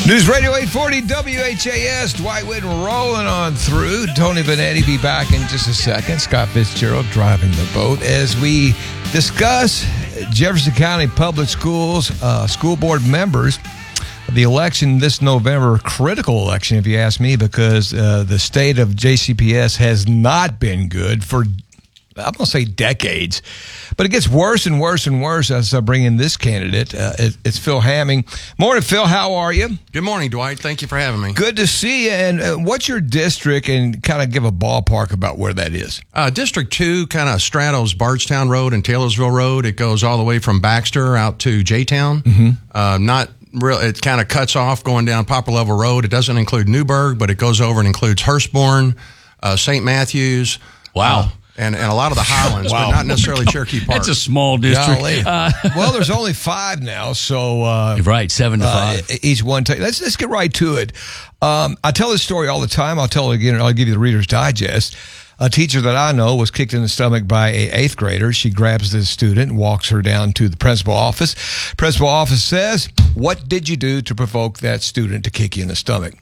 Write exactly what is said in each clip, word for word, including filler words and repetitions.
News Radio eight forty W H A S. Dwight Whitten rolling on through. Tony Benetti be back in just a second. Scott Fitzgerald driving the boat as we discuss Jefferson County Public Schools uh, school board members. The election this November, critical election, if you ask me, because uh, the state of J C P S has not been good for, I'm going to say decades, but it gets worse and worse and worse as I bring in this candidate. Uh, it, it's Phil Hamming. Morning, Phil. How are you? Good morning, Dwight. Thank you for having me. Good to see you. And uh, what's your district, and kind of give a ballpark about where that is? Uh, District two kind of straddles Bardstown Road and Taylorsville Road. It goes all the way from Baxter out to J-Town. Mm-hmm. Uh, not real. It kind of cuts off going down Poplar Level Road. It doesn't include Newburgh, but it goes over and includes Hurstbourne, uh, Saint Matthews. Wow. Uh, And, and a lot of the Highlands, Wow. but not necessarily Cherokee Park. That's a small district. Uh, well, there's only five now, so uh, You're right, seven to uh, five. each one. Take, let's let's get right to it. Um, I tell this story all the time. I'll tell it again. I'll give you the Reader's Digest. A teacher that I know was kicked in the stomach by a eighth grader. She grabs the student, walks her down to the principal office. Principal office says, "What did you do to provoke that student to kick you in the stomach?"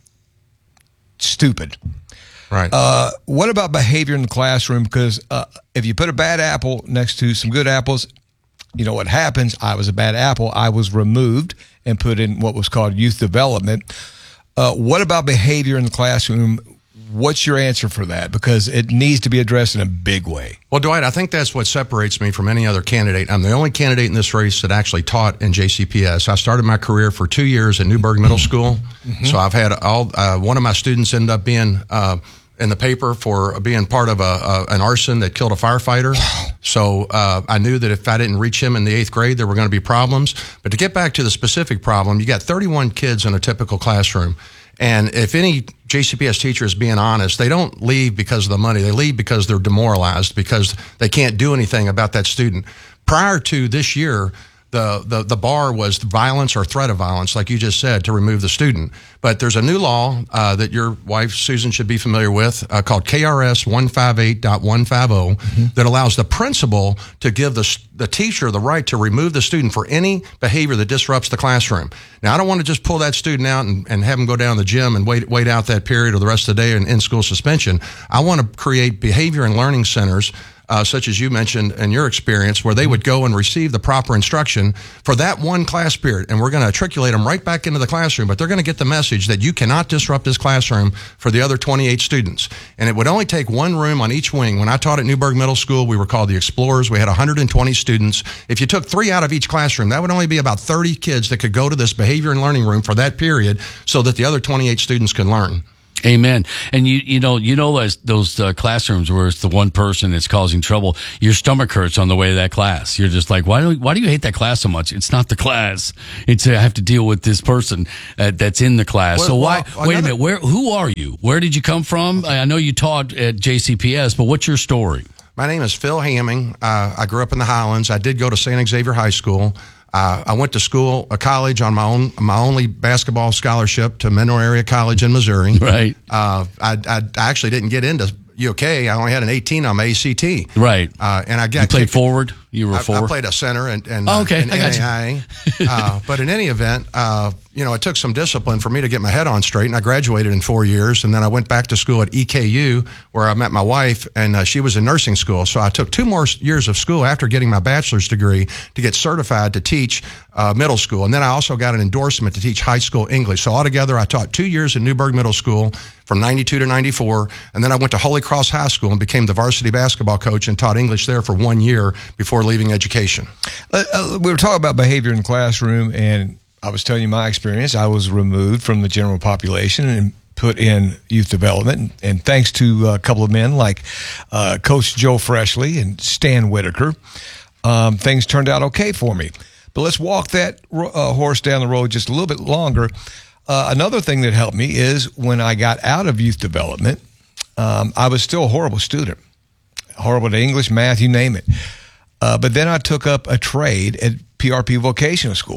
Stupid. Right. Uh, what about behavior in the classroom? Because uh, if you put a bad apple next to some good apples, you know what happens. I was a bad apple. I was removed and put in what was called youth development. Uh, what about behavior in the classroom? What's your answer for that? Because it needs to be addressed in a big way. Well, Dwight, I think that's what separates me from any other candidate. I'm the only candidate in this race that actually taught in J C P S. I started my career for two years at Newburgh Middle School. Mm-hmm. So I've had all, uh, one of my students ended up being uh, in the paper for being part of a, a an arson that killed a firefighter. So uh, I knew that if I didn't reach him in the eighth grade, there were going to be problems. But to get back to the specific problem, you got thirty-one kids in a typical classroom. And if any J C P S teacher is being honest, they don't leave because of the money. They leave because they're demoralized, because they can't do anything about that student. Prior to this year, the, the, the bar was violence or threat of violence, like you just said, to remove the student. But there's a new law uh, that your wife, Susan, should be familiar with uh, called K R S one fifty-eight point one fifty mm-hmm. that allows the principal to give the, the teacher the right to remove the student for any behavior that disrupts the classroom. Now, I don't want to just pull that student out and, and have him go down to the gym and wait wait out that period or the rest of the day in in-school suspension. I want to create behavior and learning centers, Uh, such as you mentioned in your experience, where they would go and receive the proper instruction for that one class period. And we're going to matriculate them right back into the classroom, but they're going to get the message that you cannot disrupt this classroom for the other twenty-eight students. And it would only take one room on each wing. When I taught at Newburgh Middle School, we were called the Explorers. We had one hundred twenty students. If you took three out of each classroom, that would only be about thirty kids that could go to this behavior and learning room for that period so that the other twenty-eight students could learn. Amen. And you, you know, you know those those uh, classrooms where it's the one person that's causing trouble. Your stomach hurts on the way to that class. You're just like, why do why do you hate that class so much? It's not the class. It's uh, I have to deal with this person uh, that's in the class. Well, so why? well, wait another, a minute. Where? Who are you? Where did you come from? I know you taught at J C P S, but what's your story? My name is Phil Hamming. Uh, I grew up in the Highlands. I did go to Saint Xavier High School. Uh, I went to school, a college on my own, my only basketball scholarship to Menor Area College in Missouri. Right. Uh, I, I actually didn't get into U K. I only had an eighteen on my A C T. Right. Uh, and I got you played kicked, forward. You were I, forward. I played a center and, and oh, okay. uh, in I got N A I A. uh, but in any event, uh, you know, it took some discipline for me to get my head on straight, and I graduated in four years. And then I went back to school at E K U, where I met my wife, and uh, she was in nursing school. So I took two more years of school after getting my bachelor's degree to get certified to teach uh, middle school. And then I also got an endorsement to teach high school English. So altogether, I taught two years at Newburgh Middle School from ninety-two to ninety-four. And then I went to Holy Cross High School and became the varsity basketball coach and taught English there for one year before leaving education. Uh, uh, we were talking about behavior in the classroom, and I was telling you my experience. I was removed from the general population and put in youth development. And, and thanks to a couple of men like uh, Coach Joe Freshley and Stan Whitaker, um, things turned out okay for me. But let's walk that uh, horse down the road just a little bit longer. Uh, another thing that helped me is when I got out of youth development, um, I was still a horrible student, horrible to English, math, you name it. Uh, but then I took up a trade at P R P Vocational School.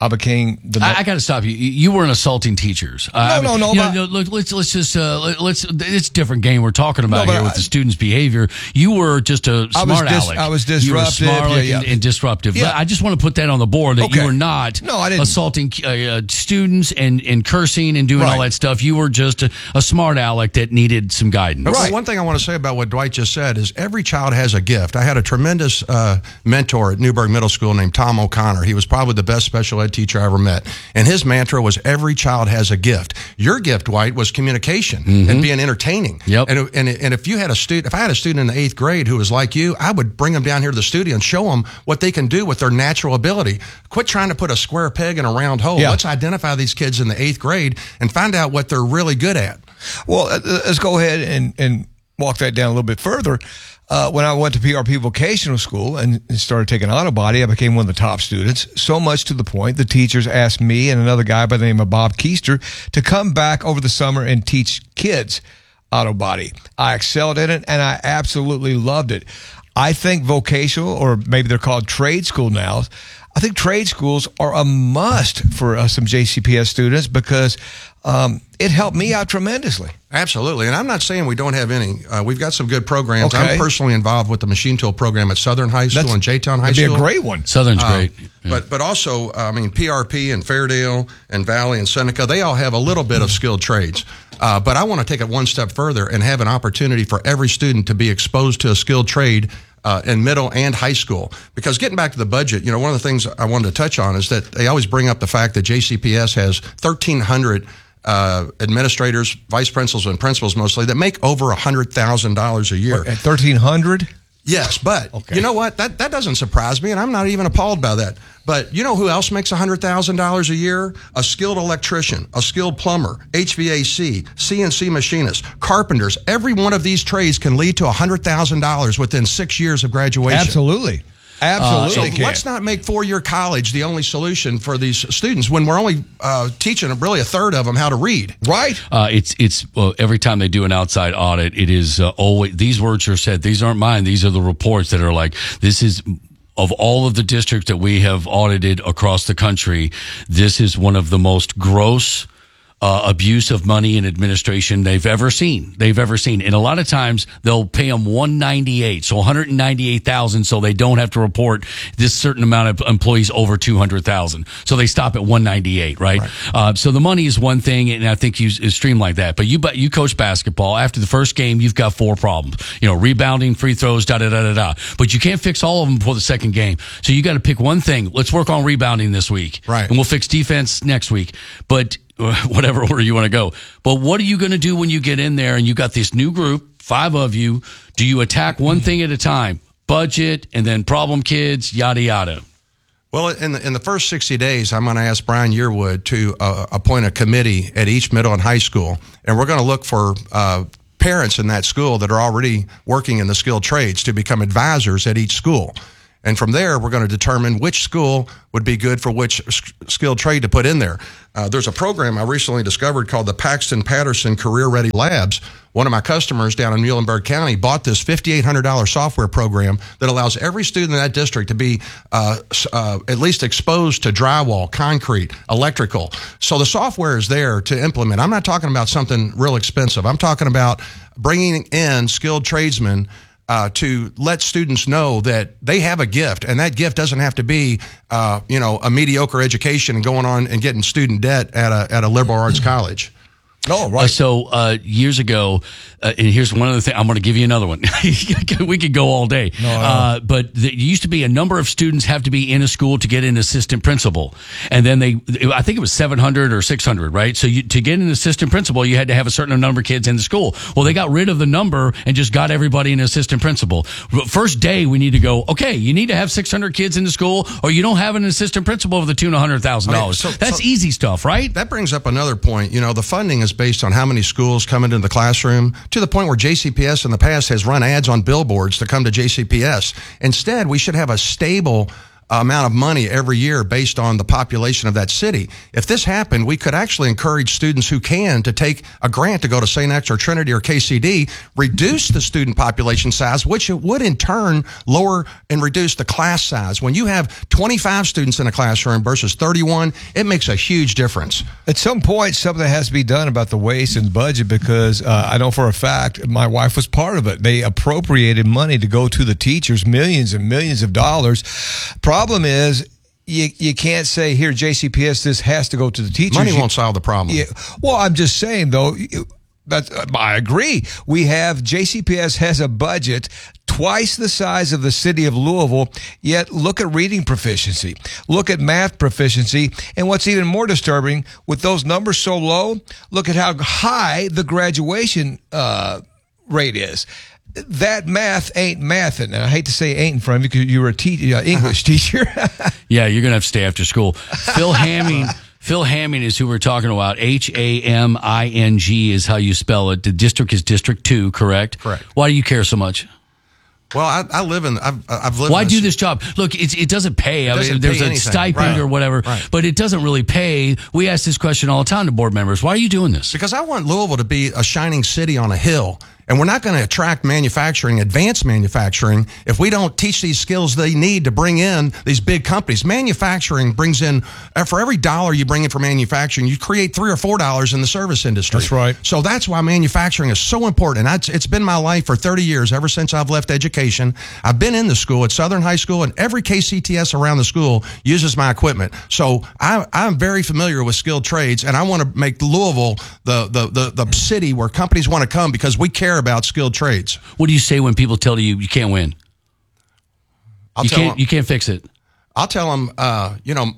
I became the. I, I got to stop you. You weren't assaulting teachers. No, uh, no, no. You but, know, look, let's let's just uh, let- let's. It's a different game we're talking about No, but here with I- the students' behavior. You were just a I was smart dis- aleck. I was You were disruptive, smart aleck yeah, and, yeah. and disruptive. Yeah. I just want to put that on the board that Okay. you were not. No, I didn't. assaulting uh, uh, students and, and cursing and doing all Right. that stuff. You were just a, a smart aleck that needed some guidance. But Right. one thing I want to say about what Dwight just said is every child has a gift. I had a tremendous uh, mentor at Newburgh Middle School named Tom O'Connor. He was probably the best special ed teacher I ever met. And his mantra was every child has a gift. Your gift, Dwight, was communication and being entertaining. Yep. And, and, and if you had a student, if I had a student in the eighth grade who was like you, I would bring them down here to the studio and show them what they can do with their natural ability. Quit trying to put a square peg in a round hole. Yeah. Let's identify these kids in the eighth grade and find out what they're really good at. Well, uh, let's go ahead and, and walk that down a little bit further. Uh, when I went to P R P vocational school and started taking auto body, I became one of the top students, so much to the point the teachers asked me and another guy by the name of Bob Keister to come back over the summer and teach kids auto body. I excelled in it, and I absolutely loved it. I think vocational, or maybe they're called trade school now, I think trade schools are a must for uh, some J C P S students because um, it helped me out tremendously. Absolutely. And I'm not saying we don't have any. Uh, we've got some good programs. Okay. I'm personally involved with the machine tool program at Southern High School That's- and J-Town High It'd School. be a great one. Southern's Uh, great. Yeah. But but also, uh, I mean, P R P and Fairdale and Valley and Seneca, they all have a little bit of skilled trades. Uh, but I want to take it one step further and have an opportunity for every student to be exposed to a skilled trade Uh, in middle and high school. Because getting back to the budget, you know, one of the things I wanted to touch on is that they always bring up the fact that J C P S has thirteen hundred uh, administrators, vice principals, and principals mostly that make over one hundred thousand dollars a year. At thirteen hundred? Yes, but Okay. you know what? That that doesn't surprise me, and I'm not even appalled by that. But you know who else makes one hundred thousand dollars a year? A skilled electrician, a skilled plumber, H V A C, C N C machinist, carpenters. Every one of these trades can lead to one hundred thousand dollars within six years of graduation. Absolutely. Absolutely. So can. let's not make four-year college the only solution for these students when we're only uh, teaching really a third of them how to read. Right. Uh, it's it's well, every time they do an outside audit, it is uh, always these words are said. These aren't mine. These are the reports that are like this is. Of all of the districts that we have audited across the country, this is one of the most gross uh, abuse of money in administration they've ever seen. They've ever seen, and a lot of times they'll pay them one ninety eight, so one hundred ninety eight thousand, so they don't have to report this certain amount of employees over two hundred thousand. So they stop at one ninety eight, right? right. Uh, so the money is one thing, and I think you is streamed like that. But you but you coach basketball. After the first game, you've got four problems. You know, rebounding, free throws, da da da da da. But you can't fix all of them before the second game. So you got to pick one thing. Let's work on rebounding this week, right? And we'll fix defense next week. But whatever order you want to go. But what are you going to do when you get in there and you got this new group, five of you? Do you attack one thing at a time? Budget and then problem kids, yada, yada. Well, in the, in the first sixty days, I'm going to ask Brian Yearwood to uh, appoint a committee at each middle and high school. And we're going to look for uh, parents in that school that are already working in the skilled trades to become advisors at each school. And from there, we're going to determine which school would be good for which skilled trade to put in there. Uh, there's a program I recently discovered called the Paxton Patterson Career Ready Labs. One of my customers down in Muhlenberg County bought this fifty-eight hundred dollars software program that allows every student in that district to be uh, uh, at least exposed to drywall, concrete, electrical. So the software is there to implement. I'm not talking about something real expensive. I'm talking about bringing in skilled tradesmen Uh, to let students know that they have a gift, and that gift doesn't have to be, uh, you know, a mediocre education and going on and getting student debt at a at a liberal arts college. Oh, right. Uh, so uh, years ago, uh, and here's one other thing. I'm going to give you another one. We could go all day. No, no. Uh, but there used to be a number of students have to be in a school to get an assistant principal. And then they, I think it was seven hundred or six hundred, right? So you, to get an assistant principal, you had to have a certain number of kids in the school. Well, they got rid of the number and just got everybody an assistant principal. First day, we need to go, okay, you need to have six hundred kids in the school or you don't have an assistant principal of the tune of one hundred thousand dollars. Okay, so- That's so- easy stuff, right? That brings up another point. You know, the funding is based on how many schools come into the classroom, to the point where J C P S in the past has run ads on billboards to come to J C P S. Instead, we should have a stable amount of money every year based on the population of that city. If this happened, we could actually encourage students who can to take a grant to go to Saint X or Trinity or K C D, reduce the student population size, which it would in turn lower and reduce the class size. When you have twenty-five students in a classroom versus thirty-one, it makes a huge difference. At some point, something has to be done about the waste and budget, because uh, I know for a fact my wife was part of it. They appropriated money to go to the teachers, millions and millions of dollars. Problem is, you you can't say, here, J C P S, this has to go to the teachers. Money you, won't solve the problem. Yeah, well, I'm just saying, though, that's, I agree. We have, J C P S has a budget twice the size of the city of Louisville, yet look at reading proficiency, look at math proficiency, and what's even more disturbing, with those numbers so low, look at how high the graduation uh, rate is. That math ain't mathin'. And I hate to say ain't in front of you because you were a te- uh, English teacher. Yeah, you're going to have to stay after school. Phil Hamming. Phil Hamming is who we're talking about. H A M I N G is how you spell it. The district is District two, correct? Correct. Why do you care so much? Well, I, I live in, I've, I've lived Why in do this job? Look, it's, it doesn't pay. I doesn't mean, there's pay a anything. stipend Right. or whatever, Right. but it doesn't really pay. We ask this question all the time to board members. Why are you doing this? Because I want Louisville to be a shining city on a hill. And we're not going to attract manufacturing, advanced manufacturing, if we don't teach these skills they need to bring in these big companies. Manufacturing brings in, for every dollar you bring in for manufacturing, you create three or four dollars in the service industry. That's right. So that's why manufacturing is so important. And it's been my life for thirty years, ever since I've left education. I've been in the school at Southern High School, and every K C T S around the school uses my equipment. So I, I'm very familiar with skilled trades, and I want to make Louisville the, the, the, the city where companies want to come because we care about skilled trades. What do you say when people tell you you can't win? I'll you tell can't. them, You can't fix it. I'll tell them. Uh, you know,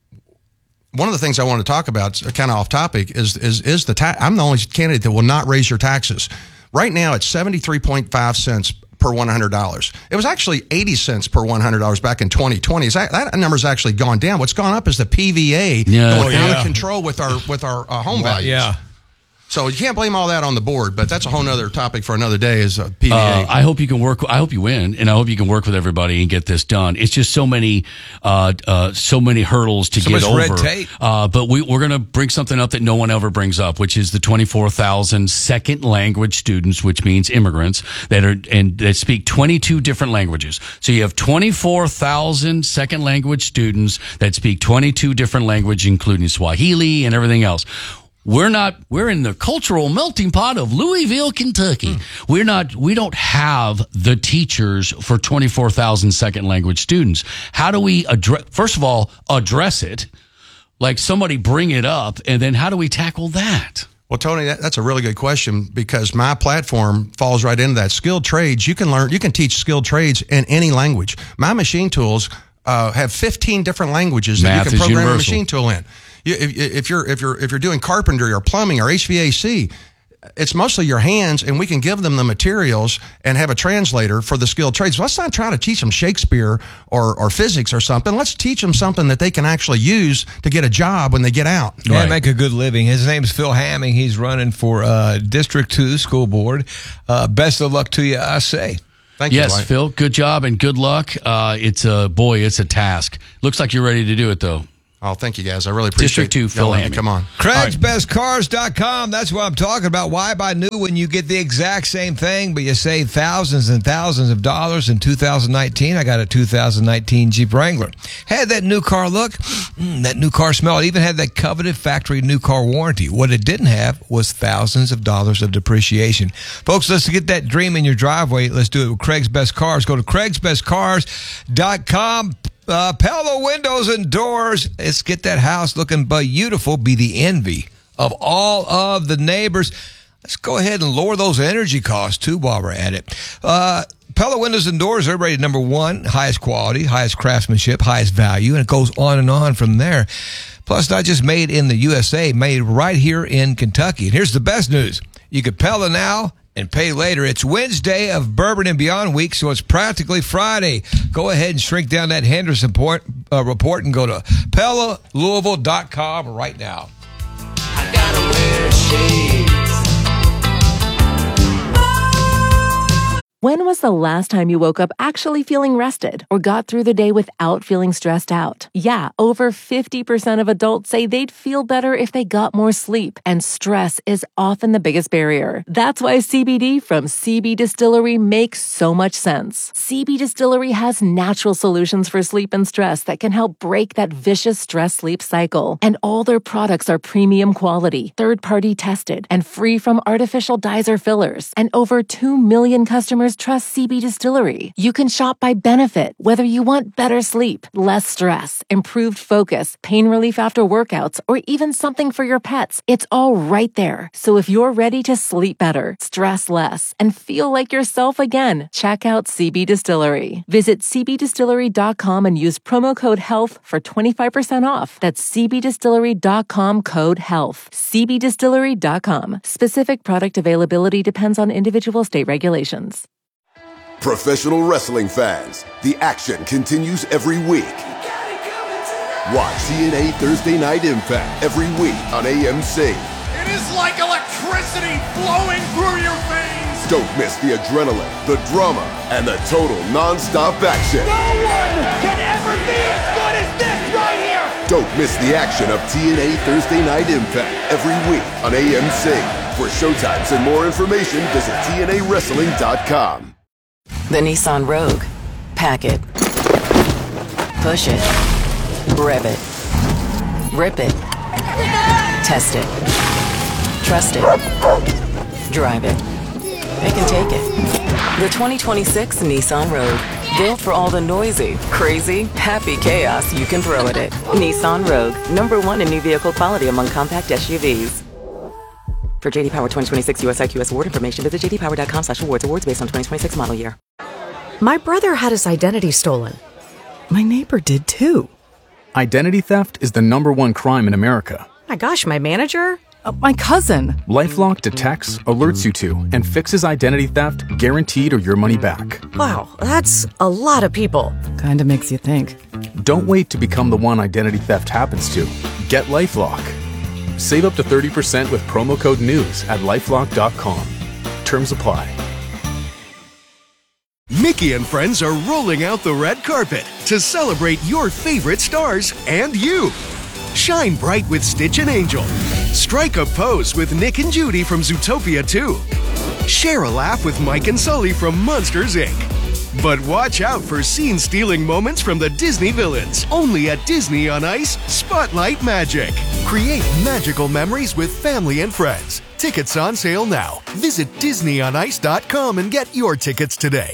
one of the things I want to talk about, kind of off topic, is is is the ta- I'm the only candidate that will not raise your taxes. Right now, it's seventy-three point five cents per one hundred dollars. It was actually eighty cents per one hundred dollars back in twenty twenty. That, that number's actually gone down. What's gone up is the P V A Yeah. going Oh, out yeah. of control with our with our uh, home Well, values. yeah. So you can't blame all that on the board, but that's a whole other topic for another day. Is uh, P V A. Uh, I hope you can work. I hope you win, and I hope you can work with everybody and get this done. It's just so many, uh, uh, so many hurdles to So get much over. red tape. Uh, but we, we're going to bring something up that no one ever brings up, which is the twenty-four thousand second language students, which means immigrants that are and that speak twenty-two different languages. So you have twenty-four thousand second language students that speak twenty-two different languages, including Swahili and everything else. We're not, we're in the cultural melting pot of Louisville, Kentucky. Mm. We're not, we don't have the teachers for twenty-four thousand second language students. How do we address, first of all, address it? Like somebody bring it up, and then how do we tackle that? Well, Tony, that, that's a really good question, because my platform falls right into that. Skilled trades, you can learn, you can teach skilled trades in any language. My machine tools uh, have fifteen different languages Math that you is can program universal. a machine tool in. You, if, if you're if you're if you're doing carpentry or plumbing or H V A C, it's mostly your hands, and we can give them the materials and have a translator for the skilled trades. Let's not try to teach them Shakespeare or, or physics or something. Let's teach them something that they can actually use to get a job when they get out. Yeah, make a good living. His name's Phil Hamming. He's running for uh, District two School Board. Uh, best of luck to you, I say. Thank you. Yes, Dwight. Phil, good job and good luck. Uh, it's a, boy, it's a task. Looks like you're ready to do it, though. Oh, thank you, guys. I really appreciate District two, y'all Phil letting me Hamming. Come on. Craigs Best Cars dot com. That's what I'm talking about. Why buy new when you get the exact same thing, but you save thousands and thousands of dollars in two thousand nineteen. I got a two thousand nineteen Jeep Wrangler. Had that new car look, mm, that new car smell. It even had that coveted factory new car warranty. What it didn't have was thousands of dollars of depreciation. Folks, let's get that dream in your driveway. Let's do it with Craig's Best Cars. Go to Craigs Best Cars dot com. Uh, Pella Windows and Doors. Let's get that house looking beautiful, be the envy of all of the neighbors. Let's go ahead and lower those energy costs, too, while we're at it. Uh, Pella Windows and Doors are rated number one, highest quality, highest craftsmanship, highest value, and it goes on and on from there. Plus, not just made in the U S A, made right here in Kentucky. And here's the best news. You can Pella now and pay later. It's Wednesday of Bourbon and Beyond week, so it's practically Friday. Go ahead and shrink down that Henderson point, uh, report and go to Pella Louisville dot com right now. I gotta wear shades. When was the last time you woke up actually feeling rested or got through the day without feeling stressed out? Yeah, over fifty percent of adults say they'd feel better if they got more sleep, and stress is often the biggest barrier. That's why C B D from C B Distillery makes so much sense. C B Distillery has natural solutions for sleep and stress that can help break that vicious stress-sleep cycle. And all their products are premium quality, third-party tested, and free from artificial dyes or fillers. And over two million customers trust C B Distillery. You can shop by benefit, whether you want better sleep, less stress, improved focus, pain relief after workouts, or even something for your pets. It's all right there. So if you're ready to sleep better, stress less, and feel like yourself again, check out C B Distillery. Visit c b distillery dot com and use promo code HEALTH for twenty-five percent off. That's c b distillery dot com code HEALTH. c b distillery dot com. Specific product availability depends on individual state regulations. Professional wrestling fans, the action continues every week. Watch T N A Thursday Night Impact every week on A M C. It is like electricity flowing through your veins. Don't miss the adrenaline, the drama, and the total non-stop action. No one can ever be as good as this right here. Don't miss the action of T N A Thursday Night Impact every week on A M C. For showtimes and more information, visit T N A wrestling dot com. The Nissan Rogue. Pack it. Push it. Rev it. Rip it. Test it. Trust it. Drive it. It can take it. The twenty twenty-six Nissan Rogue. Built for all the noisy, crazy, happy chaos you can throw at it. Nissan Rogue. Number one in new vehicle quality among compact S U Vs. For J D Power twenty twenty-six U S I Q S award information, visit j d power dot com slash awards. Awards based on twenty twenty-six model year. My brother had his identity stolen. My neighbor did too. Identity theft is the number one crime in America. My gosh, my manager? Uh, my cousin. LifeLock detects, alerts you to, and fixes identity theft guaranteed or your money back. Wow, that's a lot of people. Kinda makes you think. Don't wait to become the one identity theft happens to. Get LifeLock. Save up to thirty percent with promo code NEWS at lifelock dot com. Terms apply. Mickey and friends are rolling out the red carpet to celebrate your favorite stars and you. Shine bright with Stitch and Angel. Strike a pose with Nick and Judy from Zootopia two. Share a laugh with Mike and Sully from Monsters, Incorporated. But watch out for scene-stealing moments from the Disney villains. Only at Disney on Ice, Spotlight Magic. Create magical memories with family and friends. Tickets on sale now. Visit disney on ice dot com and get your tickets today.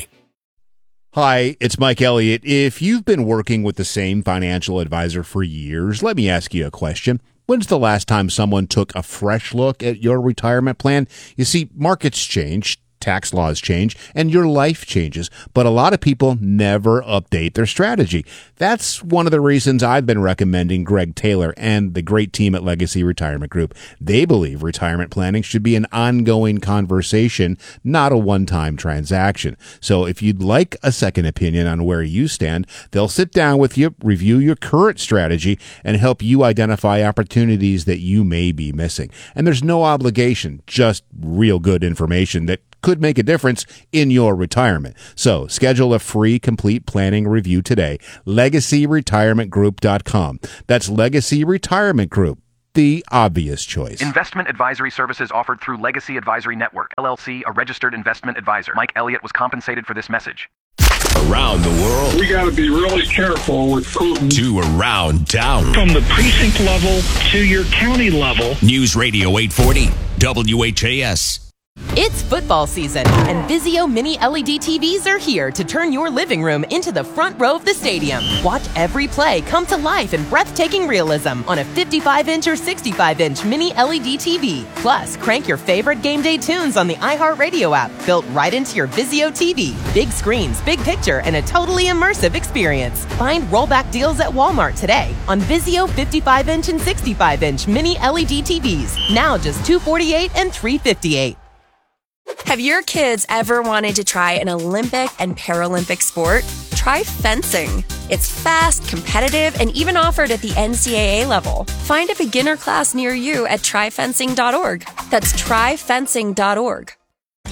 Hi, it's Mike Elliott. If you've been working with the same financial advisor for years, let me ask you a question. When's the last time someone took a fresh look at your retirement plan? You see, markets change, tax laws change, and your life changes, but a lot of people never update their strategy. That's one of the reasons I've been recommending Greg Taylor and the great team at Legacy Retirement Group. They believe retirement planning should be an ongoing conversation, not a one-time transaction. So if you'd like a second opinion on where you stand, they'll sit down with you, review your current strategy, and help you identify opportunities that you may be missing. And there's no obligation, just real good information that could make a difference in your retirement. So schedule a free complete planning review today. legacy retirement group dot com. That's Legacy Retirement Group, the obvious choice. Investment advisory services offered through Legacy Advisory Network, L L C, a registered investment advisor. Mike Elliott was compensated for this message. Around the world. We got to be really careful with Putin. To around town. From the precinct level to your county level. News Radio eight forty, W H A S. It's football season, and Vizio Mini L E D T Vs are here to turn your living room into the front row of the stadium. Watch every play come to life in breathtaking realism on a fifty-five inch or sixty-five inch Mini L E D T V. Plus, crank your favorite game day tunes on the iHeartRadio app, built right into your Vizio T V. Big screens, big picture, and a totally immersive experience. Find rollback deals at Walmart today on Vizio fifty-five inch and sixty-five inch Mini L E D T Vs. Now just two hundred forty-eight dollars and three hundred fifty-eight dollars. Have your kids ever wanted to try an Olympic and Paralympic sport? Try fencing. It's fast, competitive, and even offered at the N C double A level. Find a beginner class near you at try fencing dot org. That's try fencing dot org.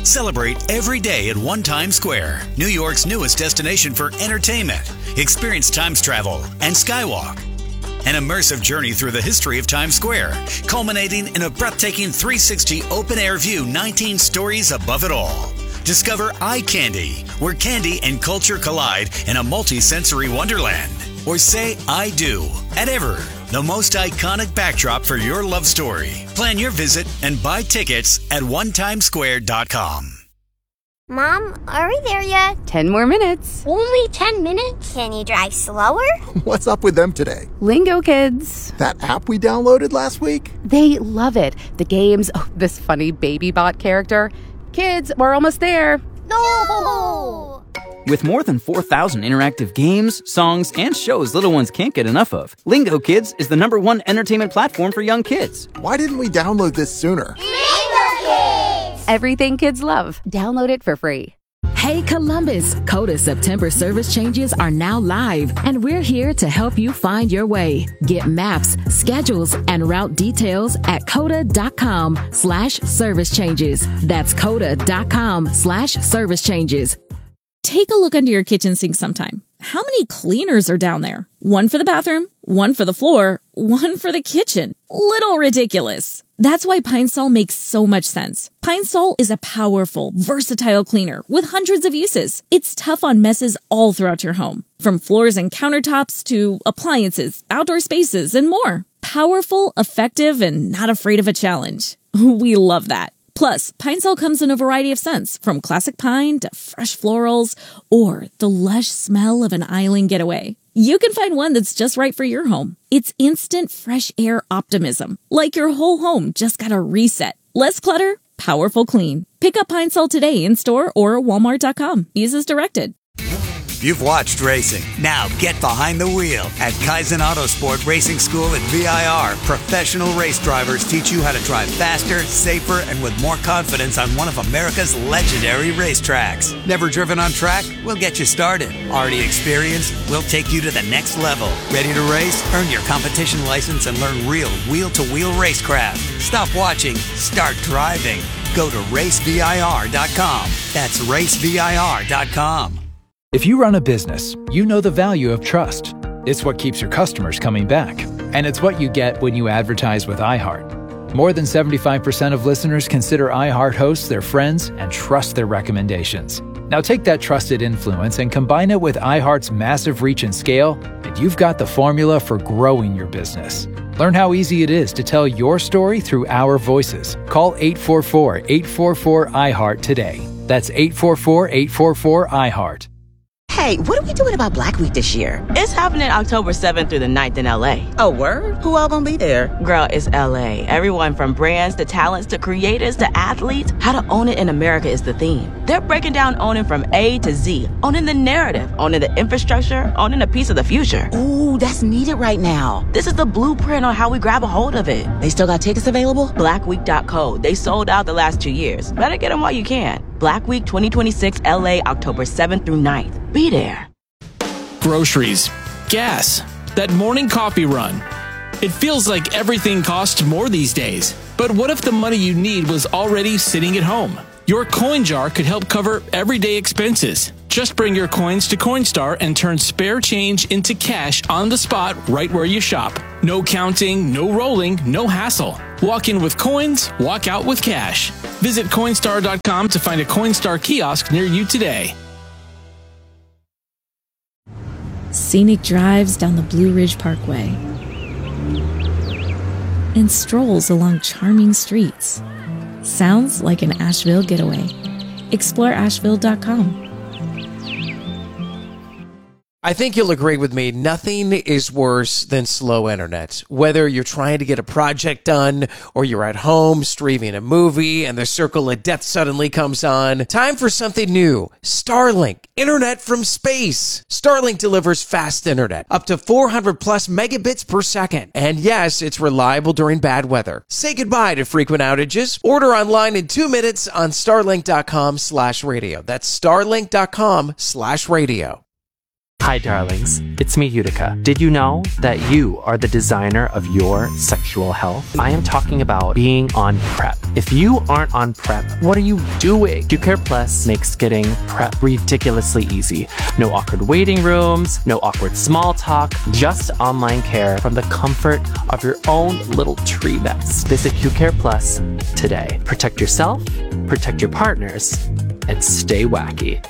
Celebrate every day at One Times Square, New York's newest destination for entertainment. Experience Times travel and Skywalk. An immersive journey through the history of Times Square, culminating in a breathtaking three sixty open-air view nineteen stories above it all. Discover Eye Candy, where candy and culture collide in a multi-sensory wonderland. Or say I do at Ever, the most iconic backdrop for your love story. Plan your visit and buy tickets at one times square dot com. Mom, are we there yet? Ten more minutes. Only ten minutes? Can you drive slower? What's up with them today? Lingo Kids. That app we downloaded last week? They love it. The games, oh, this funny baby bot character. Kids, we're almost there. No! With more than four thousand interactive games, songs, and shows little ones can't get enough of, Lingo Kids is the number one entertainment platform for young kids. Why didn't we download this sooner? Lingo Kids! Everything kids love. Download it for free. Hey Columbus, Coda September service changes are now live, and we're here to help you find your way. Get maps, schedules, and route details at coda.com slash service changes. That's coda.com slash service changes. Take a look under your kitchen sink sometime. How many cleaners are down there? One for the bathroom, one for the floor, one for the kitchen. Little ridiculous. That's why Pine Sol makes so much sense. Pine Sol is a powerful, versatile cleaner with hundreds of uses. It's tough on messes all throughout your home, from floors and countertops to appliances, outdoor spaces, and more. Powerful, effective, and not afraid of a challenge. We love that. Plus, Pine Sol comes in a variety of scents, from classic pine to fresh florals, or the lush smell of an island getaway. You can find one that's just right for your home. It's instant fresh air optimism, like your whole home just got a reset. Less clutter, powerful clean. Pick up Pine Sol today in store or walmart dot com. Use as directed. You've watched racing. Now get behind the wheel at Kaizen Autosport Racing School at V I R. Professional race drivers teach you how to drive faster, safer, and with more confidence on one of America's legendary racetracks. Never driven on track? We'll get you started. Already experienced? We'll take you to the next level. Ready to race? Earn your competition license and learn real wheel-to-wheel racecraft. Stop watching. Start driving. Go to race V I R dot com. That's race V I R dot com. If you run a business, you know the value of trust. It's what keeps your customers coming back. And it's what you get when you advertise with iHeart. More than seventy-five percent of listeners consider iHeart hosts their friends and trust their recommendations. Now take that trusted influence and combine it with iHeart's massive reach and scale, and you've got the formula for growing your business. Learn how easy it is to tell your story through our voices. Call eight four four, eight four four, iHeart today. That's eight four four, eight four four, iHeart. Hey, what are we doing about Black Week this year? It's happening October seventh through the ninth in L A. Oh, word? Who all gonna be there? Girl, it's L A. Everyone from brands to talents to creators to athletes. How to own it in America is the theme. They're breaking down owning from A to Z. Owning the narrative, owning the infrastructure, owning a piece of the future. Ooh, that's needed right now. This is the blueprint on how we grab a hold of it. They still got tickets available? black week dot co. They sold out the last two years. Better get them while you can. Black Week twenty twenty-six L A, October seventh through ninth. Be there. Groceries, gas, that morning coffee run. It feels like everything costs more these days. But what if the money you need was already sitting at home? Your coin jar could help cover everyday expenses. Just bring your coins to Coinstar and turn spare change into cash on the spot right where you shop. No counting, no rolling, no hassle. Walk in with coins, walk out with cash. Visit Coinstar dot com to find a Coinstar kiosk near you today. Scenic drives down the Blue Ridge Parkway and strolls along charming streets. Sounds like an Asheville getaway. Explore asheville dot com. I think you'll agree with me, nothing is worse than slow internet. Whether you're trying to get a project done or you're at home streaming a movie and the circle of death suddenly comes on, time for something new. Starlink, internet from space. Starlink delivers fast internet, up to four hundred plus megabits per second. And yes, it's reliable during bad weather. Say goodbye to frequent outages. Order online in two minutes on starlink dot com slash radio. That's starlink dot com slash radio. Hi darlings, it's me Utica. Did you know that you are the designer of your sexual health? I am talking about being on PrEP. If you aren't on prep, what are you doing? QCare Plus makes getting prep ridiculously easy. No awkward waiting rooms, no awkward small talk, just online care from the comfort of your own little tree nest. Visit QCare Plus today. Protect yourself, protect your partners, and stay wacky.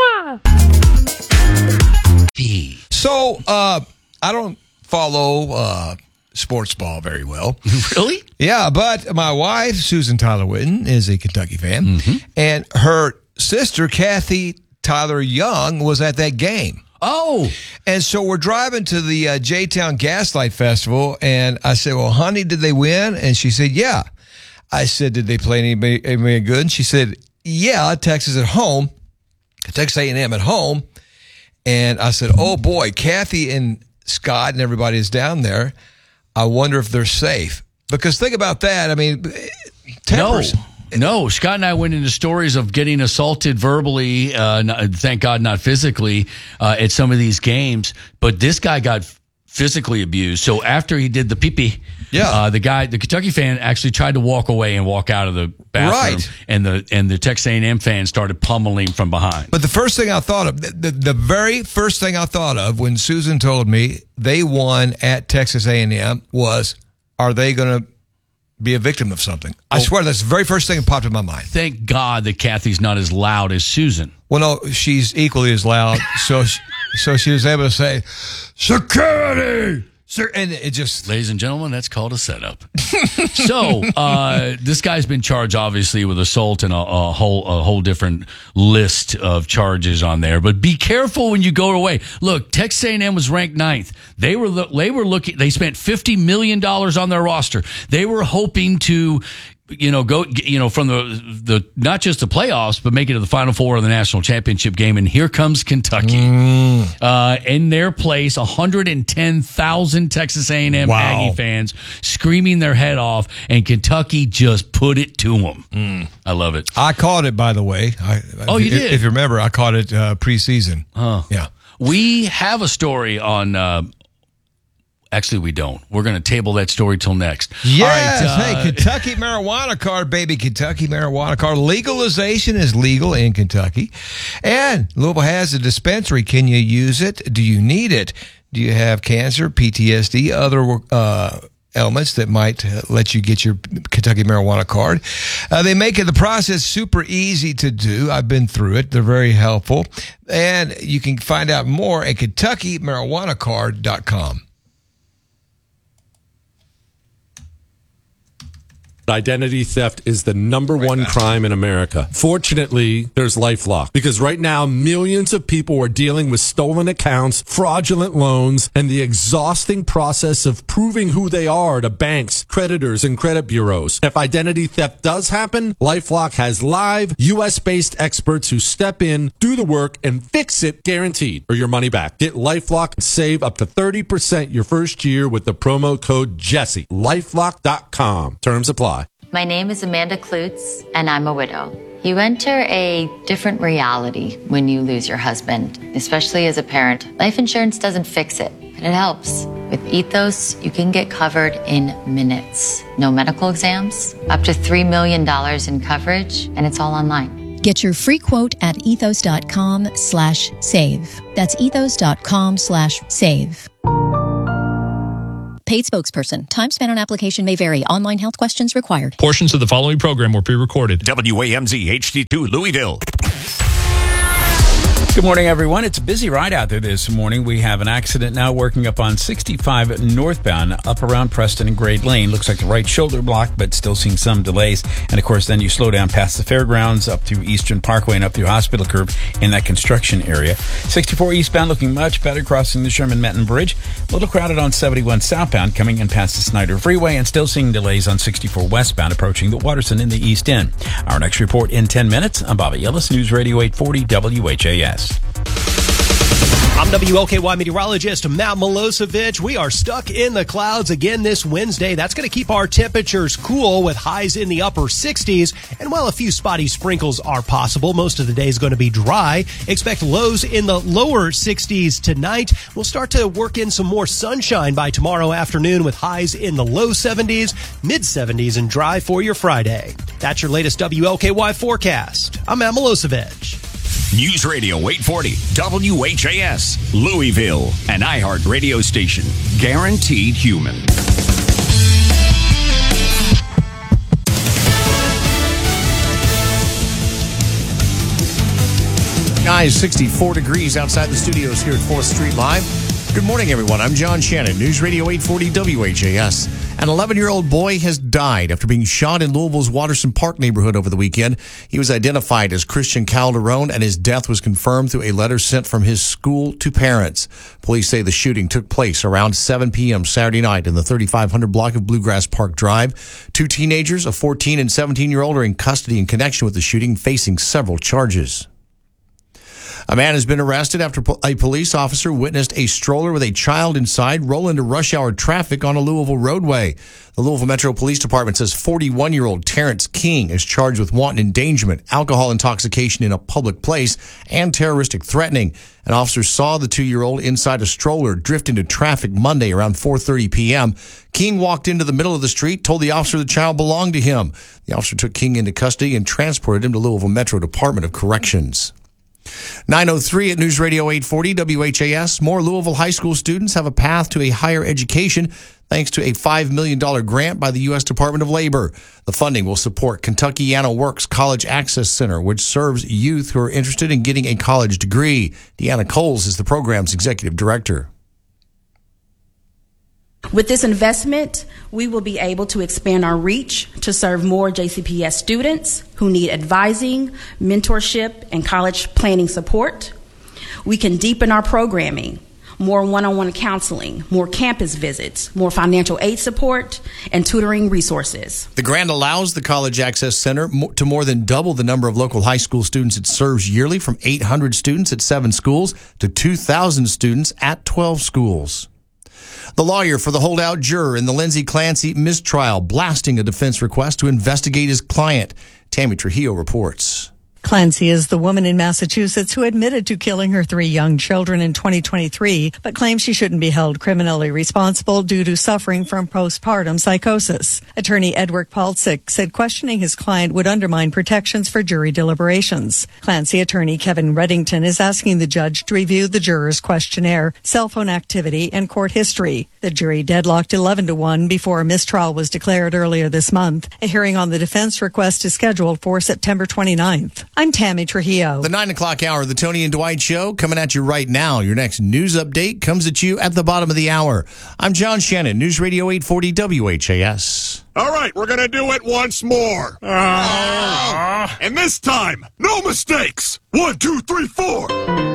So, uh, I don't follow uh, sports ball very well. Really? Yeah, but my wife, Susan Tyler Witten, is a Kentucky fan, mm-hmm. and her sister, Kathy Tyler Young, was at that game. Oh. And so we're driving to the uh, J-Town Gaslight Festival, and I said, well, honey, did they win? And she said, yeah. I said, did they play anybody, anybody good? And she said, yeah, Texas at home, Texas A and M at home. And I said, oh, boy, Kathy and Scott and everybody is down there. I wonder if they're safe. Because think about that. I mean, tempers. No. No, Scott and I went into stories of getting assaulted verbally, uh, not, thank God not physically, uh, at some of these games. But this guy got physically abused. So after he did the pee-pee, yeah. uh, the guy, the Kentucky fan actually tried to walk away and walk out of the bathroom. Right. And the and the Texas A and M fan started pummeling from behind. But the first thing I thought of, the, the, the very first thing I thought of when Susan told me they won at Texas A and M was, are they going to be a victim of something? I Oh. swear that's the very first thing that popped in my mind. Thank God that Kathy's not as loud as Susan. Well, no, she's equally as loud. so, she, so she was able to say, security! Sir, and it just, ladies and gentlemen, that's called a setup. So uh, this guy's been charged, obviously, with assault and a, a whole a whole different list of charges on there. But be careful when you go away. Look, Texas A and M was ranked ninth. They were they were looking. They spent fifty million dollars on their roster. They were hoping to, you know, go, you know, from the the not just the playoffs, but make it to the Final Four of the national championship game. And here comes Kentucky, mm. uh, in their place, one hundred ten thousand Texas A and M Wow. Aggie fans screaming their head off, and Kentucky just put it to them. Mm. I love it. I caught it, by the way. I, Oh, if, you did? If you remember, I caught it uh, preseason. Huh. Yeah. We have a story on. Uh, Actually, we don't. We're going to table that story till next. Yes. All right, uh, hey, Kentucky marijuana card, baby. Kentucky marijuana card. Legalization is legal in Kentucky. And Louisville has a dispensary. Can you use it? Do you need it? Do you have cancer, P T S D, other uh, elements that might uh, let you get your Kentucky marijuana card? Uh, they make it, the process super easy to do. I've been through it. They're very helpful. And you can find out more at Kentucky marijuana card dot com. Identity theft is the number one crime in America. Fortunately, there's LifeLock, because right now millions of people are dealing with stolen accounts, fraudulent loans, and the exhausting process of proving who they are to banks, creditors, and credit bureaus. If identity theft does happen, LifeLock has live U S-based experts who step in, do the work, and fix it guaranteed, or your money back. Get LifeLock and save up to thirty percent your first year with the promo code Jesse. LifeLock dot com. Terms apply. My name is Amanda Klutz, and I'm a widow. You enter a different reality when you lose your husband, especially as a parent. Life insurance doesn't fix it, but it helps. With Ethos, you can get covered in minutes. No medical exams, up to three million dollars in coverage, and it's all online. Get your free quote at ethos.com slash save. That's ethos.com slash save. Paid spokesperson. Time spent on application may vary. Online health questions required. Portions of the following program were pre-recorded. W A M Z H D two Louisville. Good morning, everyone. It's a busy ride out there this morning. We have an accident now working up on sixty-five northbound, up around Preston and Grade Lane. Looks like the right shoulder block, but still seeing some delays. And, of course, then you slow down past the fairgrounds, up through Eastern Parkway and up through Hospital Curve in that construction area. sixty-four eastbound looking much better, crossing the Sherman-Menton Bridge. A little crowded on seventy-one southbound, coming in past the Snyder Freeway, and still seeing delays on sixty-four westbound, approaching the Waterson in the East End. Our next report in ten minutes. I'm Bobby Ellis, News Radio eight forty W H A S. I'm W L K Y meteorologist Matt Milosevic. We are stuck in the clouds again this Wednesday. That's going to keep our temperatures cool with highs in the upper sixties. And while a few spotty sprinkles are possible, most of the day is going to be dry. Expect lows in the lower sixties tonight. We'll start to work in some more sunshine by tomorrow afternoon with highs in the low seventies, mid seventies, and dry for your Friday. That's your latest W L K Y forecast. I'm Matt Milosevic. News Radio eight forty, W H A S, Louisville, an iHeart radio station. Guaranteed human. Guys, sixty-four degrees outside the studios here at fourth Street Live. Good morning, everyone. I'm John Shannon, News Radio eight forty W H A S. An eleven-year-old boy has died after being shot in Louisville's Watterson Park neighborhood over the weekend. He was identified as Christian Calderon, and his death was confirmed through a letter sent from his school to parents. Police say the shooting took place around seven p.m. Saturday night in the thirty-five hundred block of Bluegrass Park Drive. Two teenagers, a fourteen and seventeen-year-old, are in custody in connection with the shooting, facing several charges. A man has been arrested after a police officer witnessed a stroller with a child inside roll into rush hour traffic on a Louisville roadway. The Louisville Metro Police Department says forty-one-year-old Terrence King is charged with wanton endangerment, alcohol intoxication in a public place, and terroristic threatening. An officer saw the two-year-old inside a stroller drift into traffic Monday around four thirty p.m. King walked into the middle of the street, told the officer the child belonged to him. The officer took King into custody and transported him to Louisville Metro Department of Corrections. nine oh three at News Radio eight forty W H A S. More Louisville high school students have a path to a higher education thanks to a five million dollars grant by the U S Department of Labor. The funding will support Kentuckiana Works College Access Center, which serves youth who are interested in getting a college degree. Deanna Coles is the program's executive director. With this investment, we will be able to expand our reach to serve more J C P S students who need advising, mentorship, and college planning support. We can deepen our programming, more one-on-one counseling, more campus visits, more financial aid support, and tutoring resources. The grant allows the College Access Center to more than double the number of local high school students it serves yearly, from eight hundred students at seven schools to two thousand students at twelve schools. The lawyer for the holdout juror in the Lindsay Clancy mistrial blasting a defense request to investigate his client. Tammy Trujillo reports. Clancy is the woman in Massachusetts who admitted to killing her three young children in twenty twenty-three, but claims she shouldn't be held criminally responsible due to suffering from postpartum psychosis. Attorney Edward Palcic said questioning his client would undermine protections for jury deliberations. Clancy attorney Kevin Reddington is asking the judge to review the juror's questionnaire, cell phone activity, and court history. The jury deadlocked eleven to one before a mistrial was declared earlier this month. A hearing on the defense request is scheduled for September twenty-ninth. I'm Tammy Trujillo. The nine o'clock hour of the Tony and Dwight Show coming at you right now. Your next news update comes at you at the bottom of the hour. I'm John Shannon, News Radio eight forty W H A S. All right, we're going to do it once more. Uh, and this time, no mistakes. One, two, three, four.